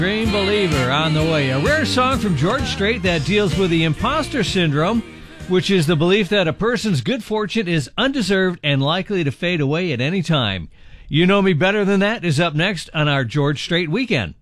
Dream Believer on the way. A rare song from George Strait that deals with the imposter syndrome, which is the belief that a person's good fortune is undeserved and likely to fade away at any time. You Know Me Better Than That is up next on our George Strait Weekend.